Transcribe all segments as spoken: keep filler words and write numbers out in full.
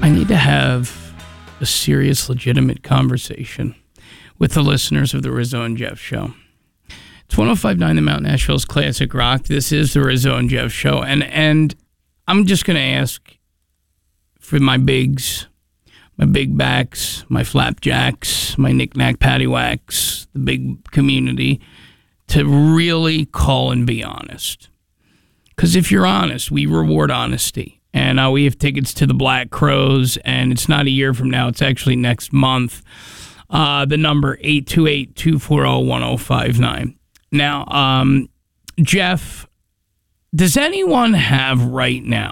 I need to have a serious, legitimate conversation with the listeners of the Rizzo and Jeff Show. It's one oh five point nine The Mount, Nashville's Classic Rock. This is the Rizzo and Jeff Show. And, and I'm just going to ask for my bigs, my big backs, my flapjacks, my knick-knack paddywhacks, the big community, to really call and be honest. Because if you're honest, we reward honesty. And uh, we have tickets to the Black Crowes, and it's not a year from now. It's actually next month. Uh, the number, eight two eight, two four zero, one zero five nine. Now, um, Jeff, does anyone have right now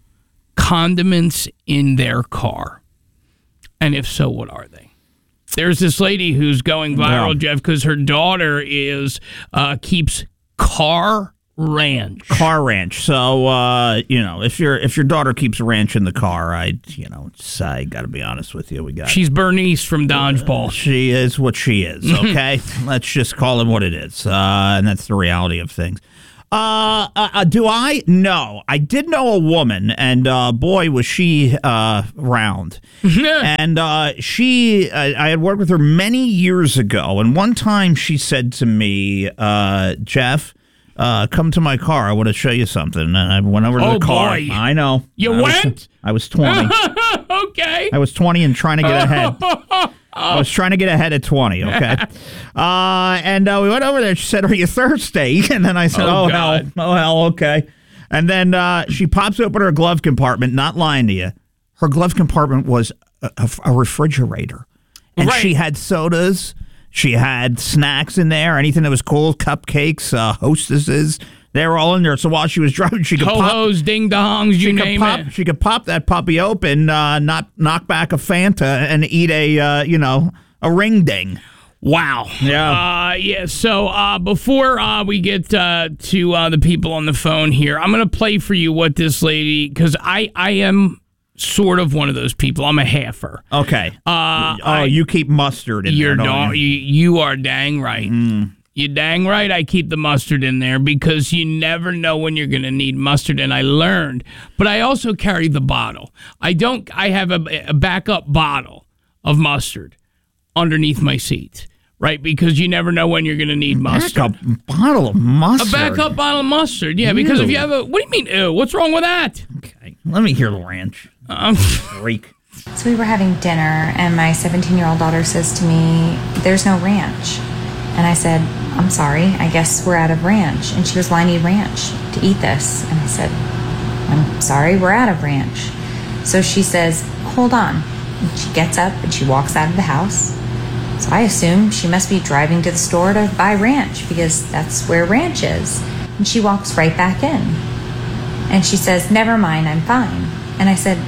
condiments in their car? And if so, what are they? There's this lady who's going viral, yeah. Jeff, because her daughter is uh, keeps car ranch. Car ranch. So, uh, you know, if your if your daughter keeps ranch in the car, I, you know, it's, I got to be honest with you. We got She's Bernice from Dodgeball. Uh, she is what she is, okay? Let's just call it what it is. Uh, and that's the reality of things. Uh, uh, do I? No. I did know a woman, and uh, boy, was she uh, round. and uh, she, I, I had worked with her many years ago, and one time she said to me, uh, Jeff, Uh, come to my car. I want to show you something. And I went over to oh, the car. Boy. I know. You I went? Was, I was twenty. Okay. I was twenty and trying to get ahead. I was trying to get ahead at twenty, okay? uh, and uh, we went over there. She said, are you thirsty? And then I said, oh, oh hell. Oh, hell, okay. And then uh, she pops open her glove compartment, not lying to you. Her glove compartment was a, a, a refrigerator. And right. she had sodas. She had snacks in there, anything that was cool, cupcakes, uh, hostesses. They were all in there. So while she was driving, she could Ho-hos, pop. ding-dongs, you could name pop, it. She could pop that puppy open, uh, not knock back a Fanta, and eat a, uh, you know, a ring ding. Wow. Yeah. Uh, yeah. So uh, before uh, we get uh, to uh, the people on the phone here, I'm going to play for you what this lady, because I, I am sort of one of those people. I'm a halfer. Okay. Uh, oh, I, you keep mustard in you're there, don't don't you? you? You are dang right. Mm. You dang right I keep the mustard in there because you never know when you're going to need mustard, and I learned. But I also carry the bottle. I don't. I have a, a backup bottle of mustard underneath my seat, right? Because you never know when you're going to need mustard. Backup bottle of mustard? A backup bottle of mustard, yeah. Ew. Because if you have a... What do you mean, ew? What's wrong with that? Okay, let me hear the ranch. Um, Freak. So we were having dinner, and my seventeen-year-old daughter says to me, there's no ranch. And I said, I'm sorry, I guess we're out of ranch. And she goes, well, I need ranch to eat this. And I said, I'm sorry, we're out of ranch. So she says, hold on. And she gets up and she walks out of the house. So I assume she must be driving to the store to buy ranch because that's where ranch is. And she walks right back in. And she says, never mind, I'm fine. And I said,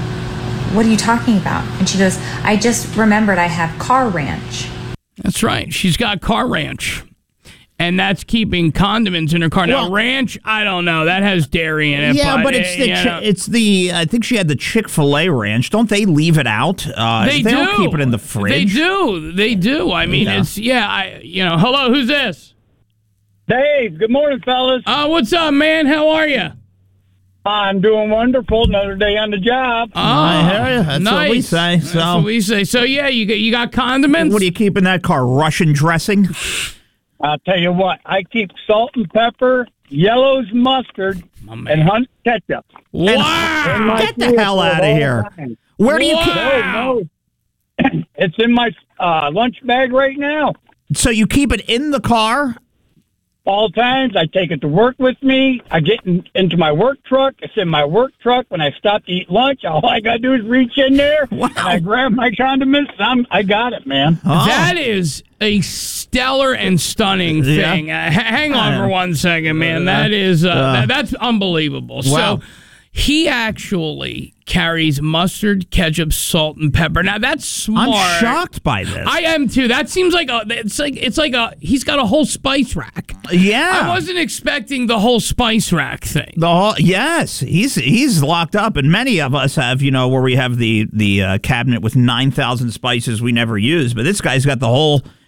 what are you talking about? And she goes, I just remembered I have car ranch. That's right. She's got car ranch. And that's keeping condiments in her car. Now, well, ranch, I don't know. That has dairy in it. Yeah, but, but it's the, uh, it's the, I think she had the Chick-fil-A ranch. Don't they leave it out? Uh, they, they do. don't keep it in the fridge. They do. They do. I mean, yeah. it's, yeah, I, you know, hello, who's this? Dave, good morning, fellas. Uh, what's up, man? How are you? I'm doing wonderful. Another day on the job. Oh, I hear you. That's nice. what we say. So. That's what we say. So, yeah, you got, you got condiments? What do you keep in that car? Russian dressing? I'll tell you what. I keep salt and pepper, yellow's mustard, and hunt ketchup. Wow. Get the hell out of here. Time. Where do you keep Wow. No, no. It's in my uh, lunch bag right now. So you keep it in the car? All times. I take it to work with me. I get in, into my work truck. It's in my work truck. When I stop to eat lunch, all I got to do is reach in there. Wow. And I grab my condiments. I'm, I got it, man. Oh. That is a stellar and stunning Yeah. thing. Uh, h- hang on Uh, for one second, man. That is uh, uh, that, that's unbelievable. Wow. So he actually carries mustard, ketchup, salt, and pepper. Now that's smart. I'm shocked by this. I am too. That seems like a. It's like it's like a. He's got a whole spice rack. yeah. I wasn't expecting the whole spice rack thing. The whole, yes, he's he's locked up, and many of us have, you know, where we have the the uh, cabinet with nine thousand spices we never use. But this guy's got the whole.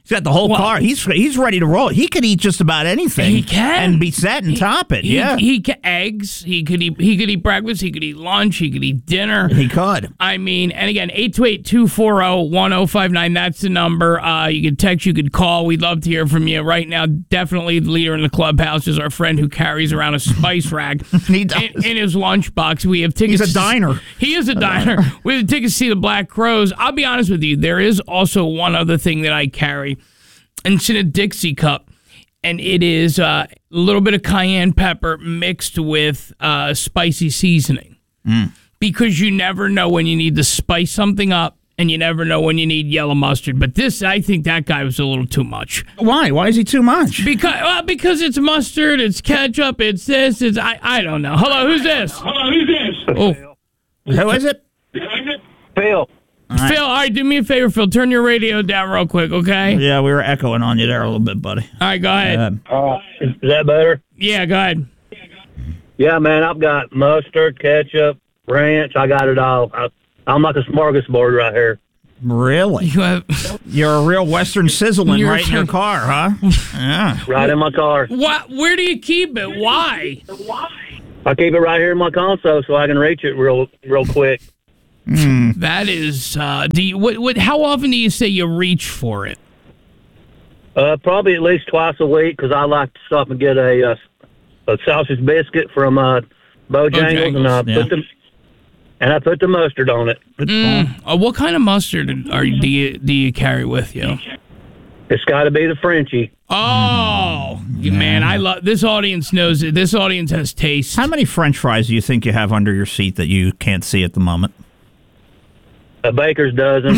He's got the whole Well, car. He's he's ready to roll. He could eat just about anything. He can. And be set and top it. He, yeah. he ca- eggs. He could eat. He could eat breakfast. He could eat lunch. He could eat dinner. He could. I mean, and again, eight two eight, two four zero, one zero five nine. That's the number. Uh, you can text. You could call. We'd love to hear from you. Right now, definitely the leader in the clubhouse is our friend who carries around a spice rack He does. in, in his lunchbox. We have tickets. He's a to- diner. He is a diner. We have tickets to see the Black Crows. I'll be honest with you. There is also one other thing that I carry. And it's in a Dixie cup, and it is uh, a little bit of cayenne pepper mixed with uh, spicy seasoning. Mm. Because you never know when you need to spice something up, and you never know when you need yellow mustard. But this, I think that guy was a little too much. Why? Why is he too much? Because well, because it's mustard, it's ketchup, it's this, it's I I don't know. Hello, who's this? Hello, who's this? Oh, Who is it? Phil. right. Phil. All right, do me a favor, Phil. Turn your radio down real quick, okay? Yeah, we were echoing on you there a little bit, buddy. All right, go ahead. Um, Uh, is that better? Yeah, go ahead. Yeah, man, I've got mustard, ketchup, ranch. I got it all. I, I'm like a smorgasbord right here. really? You have. You're a real Western sizzling You're right in your trying- car, huh? Yeah. Right in my car. What? Where do you keep it? Why? I keep it right here in my console so I can reach it real, real quick. That is. Uh, do you? What? What? How often do you say you reach for it? Uh, probably at least twice a week because I like to stop and get a, uh, a sausage biscuit from uh, Bojangles, and I Bojangles, put the and I put the mustard on it. Good Mm. Uh, what kind of mustard are do you do you carry with you? It's got to be the Frenchie. Oh, you man! I love this audience. Knows it. This audience has taste. How many French fries do you think you have under your seat that you can't see at the moment? A baker's dozen.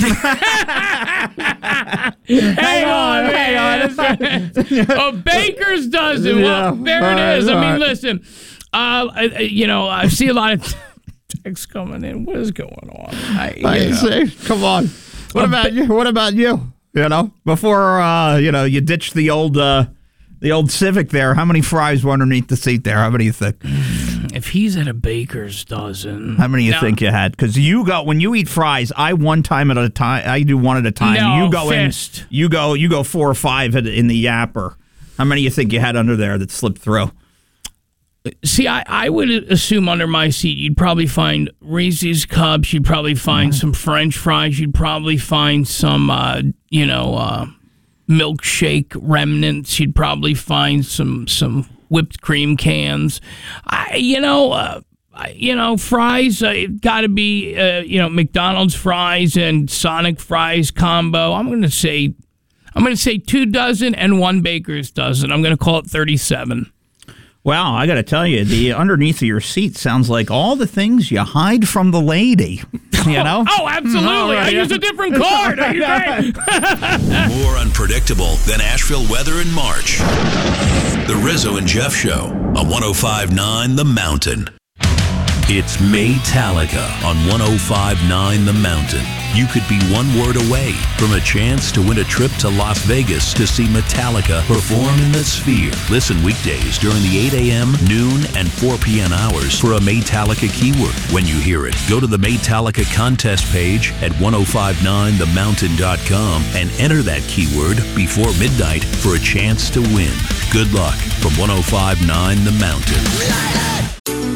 Hang on, hang on. A baker's dozen. Well, Yeah. there All right, it is. I all mean, right. listen. Uh, I, I- you know, I see a lot of texts coming in. What is going on? I, you I know. see. Come on. What A about ba- you? What about you? You know, before uh, you know, you ditched the old uh, the old Civic there. How many fries were underneath the seat there? How many you think? If he's at a baker's dozen, How many you Now- think you had? Because you go when you eat fries, I one time at a time. I do one at a time. No, you go fist. in. You go. You go four or five in, in the yapper. How many you think you had under there that slipped through? See, I, I would assume under my seat you'd probably find Reese's Cups. You'd probably find some French fries. You'd probably find some, uh, you know, uh, milkshake remnants. You'd probably find some some whipped cream cans. I, you know, uh, I, you know, fries. Uh, it got to be, uh, you know, McDonald's fries and Sonic fries combo. I'm going to say, I'm going to say two dozen and one baker's dozen. I'm going to call it thirty-seven. Well, I got to tell you, the underneath of your seat sounds like all the things you hide from the lady. You know? Oh, absolutely. I use a different card. Are you great? More unpredictable than Asheville weather in March. The Rizzo and Jeff Show on one oh five point nine The Mountain. It's Maytalica on one oh five point nine The Mountain. You could be one word away from a chance to win a trip to Las Vegas to see Metallica perform in the Sphere. Listen weekdays during the eight a.m., noon, and four p.m. hours for a Maytalica keyword. When you hear it, go to the Maytalica contest page at ten fifty-nine the mountain dot com and enter that keyword before midnight for a chance to win. Good luck from ten fifty-nine The Mountain.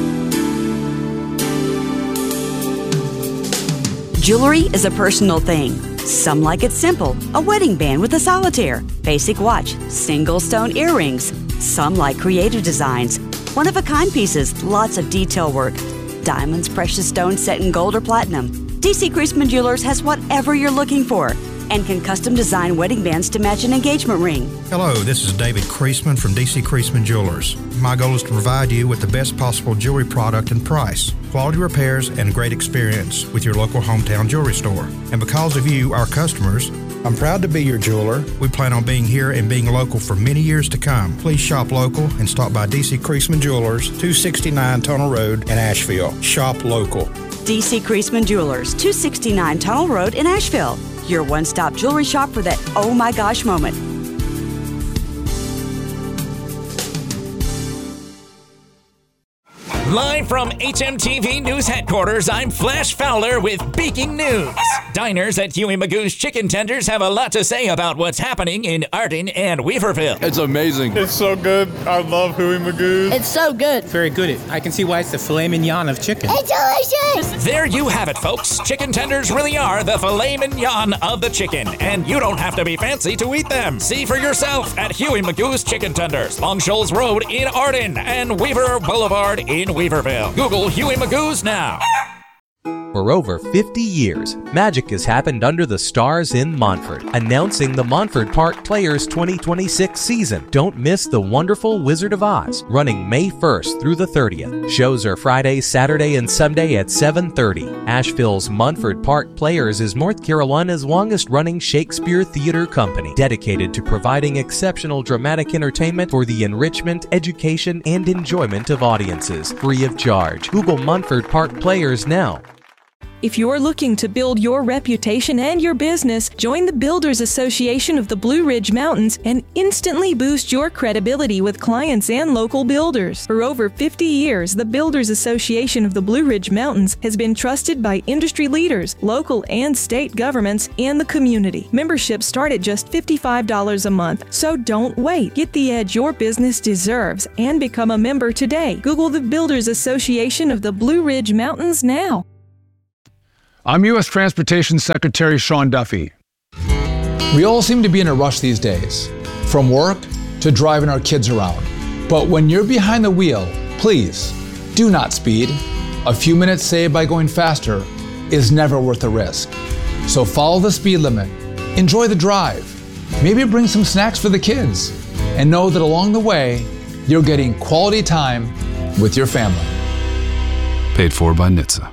Jewelry is a personal thing. Some like it simple, a wedding band with a solitaire, basic watch, single stone earrings. Some like creative designs, one-of-a-kind pieces, lots of detail work. Diamonds, precious stones set in gold or platinum. D C Creasman Jewelers has whatever you're looking for and can custom design wedding bands to match an engagement ring. Hello, this is David Creasman from D C Creasman Jewelers. My goal is to provide you with the best possible jewelry product and price, quality repairs, and great experience with your local hometown jewelry store. And because of you, our customers, I'm proud to be your jeweler. We plan on being here and being local for many years to come. Please shop local and stop by D C Creasman Jewelers, two sixty-nine Tunnel Road in Asheville. Shop local. D C Creasman Jewelers, two sixty-nine Tunnel Road in Asheville. Your one-stop jewelry shop for that oh my gosh moment. Live from H M T V News Headquarters, I'm Flash Fowler with Breaking News. Diners at Huey Magoo's Chicken Tenders have a lot to say about what's happening in Arden and Weaverville. It's amazing. It's so good. I love Huey Magoo's. It's so good. Very good. I can see why it's the filet mignon of chicken. It's delicious. There you have it, folks. Chicken tenders really are the filet mignon of the chicken, and you don't have to be fancy to eat them. See for yourself at Huey Magoo's Chicken Tenders, Long Shoals Road in Arden and Weaver Boulevard in Weaverville. Google Huey Magoo's now. For over fifty years, magic has happened under the stars in Montford. Announcing the Montford Park Players twenty twenty-six season. Don't miss the wonderful Wizard of Oz, running May first through the thirtieth. Shows are Friday, Saturday, and Sunday at seven thirty. Asheville's Montford Park Players is North Carolina's longest-running Shakespeare theater company, dedicated to providing exceptional dramatic entertainment for the enrichment, education, and enjoyment of audiences, free of charge. Google Montford Park Players now. If you're looking to build your reputation and your business, join the Builders Association of the Blue Ridge Mountains and instantly boost your credibility with clients and local builders. For over fifty years, the Builders Association of the Blue Ridge Mountains has been trusted by industry leaders, local and state governments, and the community. Memberships start at just fifty-five dollars a month, so don't wait. Get the edge your business deserves and become a member today. Google the Builders Association of the Blue Ridge Mountains now. I'm U S Transportation Secretary Sean Duffy. We all seem to be in a rush these days, from work to driving our kids around. But when you're behind the wheel, please do not speed. A few minutes saved by going faster is never worth the risk. So follow the speed limit, enjoy the drive, maybe bring some snacks for the kids, and know that along the way, you're getting quality time with your family. Paid for by N H T S A.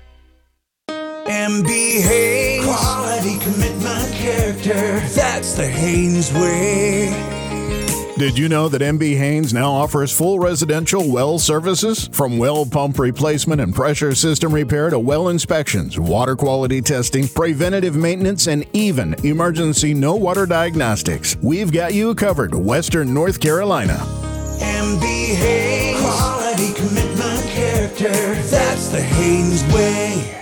M B Haynes. Quality, commitment, character. That's the Haynes way. Did you know that M B Haynes now offers full residential well services? From well pump replacement and pressure system repair to well inspections, water quality testing, preventative maintenance, and even emergency no water diagnostics. We've got you covered, Western North Carolina. M B Haynes. Quality, commitment, character. That's the Haynes way.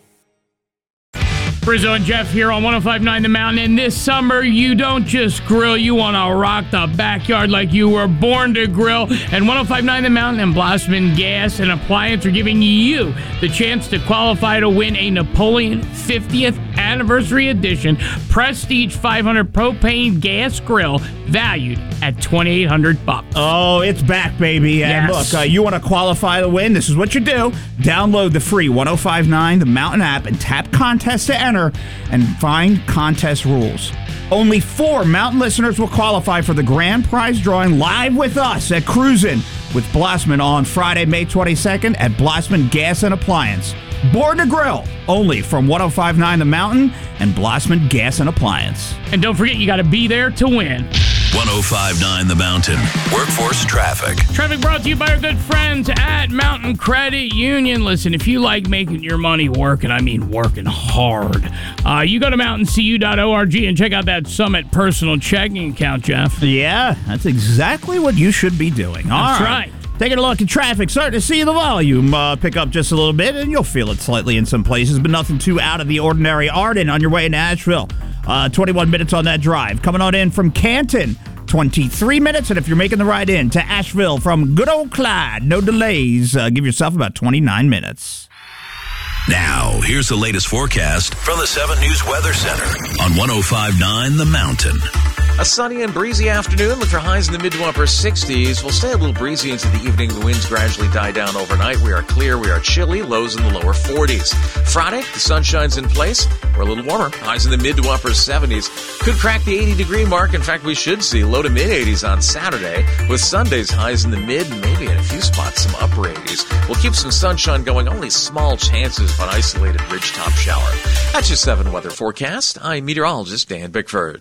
Rizzo and Jeff here on one oh five point nine The Mountain. And this summer, you don't just grill, you want to rock the backyard like you were born to grill. And one oh five point nine The Mountain and Blossman Gas and Appliance are giving you the chance to qualify to win a Napoleon fiftieth Anniversary Edition Prestige five hundred propane gas grill valued at twenty-eight hundred bucks. Oh, it's back, baby. And yes. look, uh, you want to qualify to win? This is what you do. Download the free one oh five point nine The Mountain app and tap contest to enter and find contest rules. Only four Mountain listeners will qualify for the grand prize drawing live with us at Cruisin' with Blossman on Friday, May twenty-second at Blossman Gas and Appliance. Born to Grill, only from one oh five point nine The Mountain and Blossman Gas and Appliance. And don't forget, you got to be there to win. one oh five point nine The Mountain. Workforce Traffic. Traffic brought to you by our good friends at Mountain Credit Union. Listen, if you like making your money work, and I mean working hard, uh, you go to mountain c u dot org and check out that Summit personal checking account, Jeff. Yeah, that's exactly what you should be doing. All That's right. right. Taking a look at traffic, starting to see the volume uh, pick up just a little bit, and you'll feel it slightly in some places, but nothing too out of the ordinary. Arden on your way into Asheville. Uh, twenty-one minutes on that drive. Coming on in from Canton, twenty-three minutes, and if you're making the ride in to Asheville from good old Clyde, no delays, uh, give yourself about twenty-nine minutes. Now, here's the latest forecast from the seven News Weather Center on one oh five point nine The Mountain. A sunny and breezy afternoon. Look for highs in the mid to upper sixties. We'll stay a little breezy into the evening. The winds gradually die down overnight. We are clear. We are chilly. Lows in the lower forties. Friday, the sun shines in place. We're a little warmer. Highs in the mid to upper seventies. Could crack the eighty degree mark. In fact, we should see low to mid eighties on Saturday, with Sunday's highs in the mid and maybe in a few spots some upper eighties. We'll keep some sunshine going. Only small chances of an isolated ridgetop shower. That's your seven weather forecast. I'm meteorologist Dan Bickford.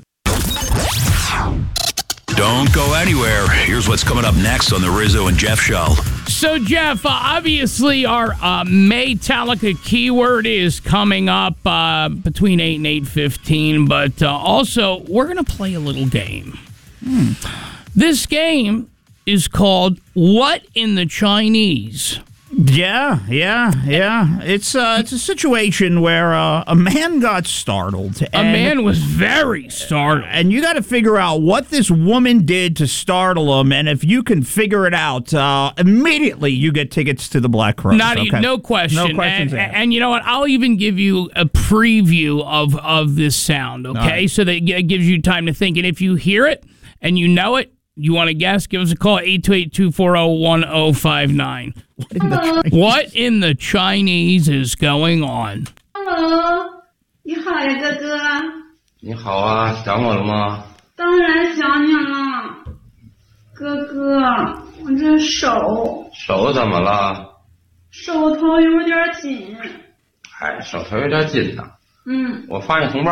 Don't go anywhere. Here's what's coming up next on the Rizzo and Jeff Show. So, Jeff, uh, obviously our uh, Maytalica keyword is coming up uh, between eight and eight fifteen, but uh, also we're going to play a little game. Hmm. This game is called What in the Chinese Yeah, yeah, yeah. It's uh, it's a situation where uh, a man got startled. A man was very startled. And you got to figure out what this woman did to startle him. And if you can figure it out, uh, immediately you get tickets to the Black Crowes. Not, okay? No question. No questions and, asked. and you know what? I'll even give you a preview of, of this sound, okay? right. So that it gives you time to think. And if you hear it and you know it, you want to guess, give us a call, eight two eight, two four zero, one zero five nine. What in the Chinese is going on? Hello， 你好呀，哥哥。 你好啊，想我了吗？ 当然想你了，哥哥，我这手手怎么了？ 手头有点紧。 哎，手头有点紧呐。 嗯。 我发你红包。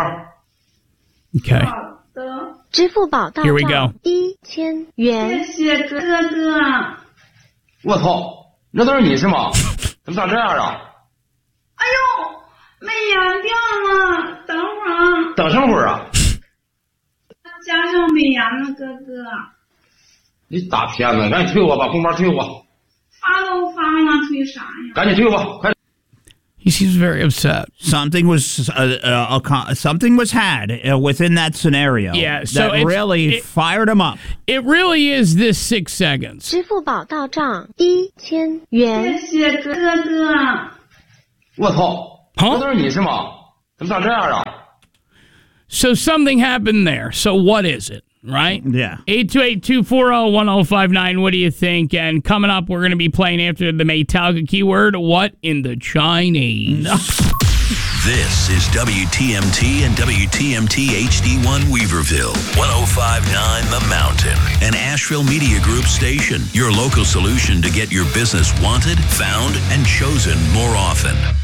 Okay. 好的。 支付宝到 Here we go. 一千元。 谢谢哥哥。 我操，那都是你是吗？怎么长这样啊？ 哎呦，没盐掉了，等会儿啊。 等什么会儿啊？ 加上美颜了，哥哥。 你大骗子，赶紧退我吧，红包退我。 发都发了，退啥呀？ 赶紧退我，快！ He seems very upset. Something was uh, uh, a, something was had uh, within that scenario. Yeah, so that it's- really it- fired him up. It really is this six seconds. 支付宝到账一千元。 谢谢哥哥。 我操，那都是你是吗？怎么长这样啊？ So something happened there. So what is it, right? Yeah. eight two eight, two four zero, one zero five nine. What do you think? And coming up, we're going to be playing after the Metallica keyword, what in the Chinese? This is W T M T and W T M T H D one Weaverville, one oh five point nine The Mountain, an Asheville Media Group station, your local solution to get your business wanted, found, and chosen more often.